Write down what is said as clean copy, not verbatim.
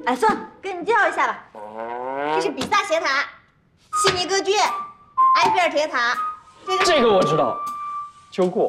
哎，算了，给你们介绍一下吧。这是比萨斜塔、悉尼歌剧、埃菲尔铁塔。 这个我知道，秋裤。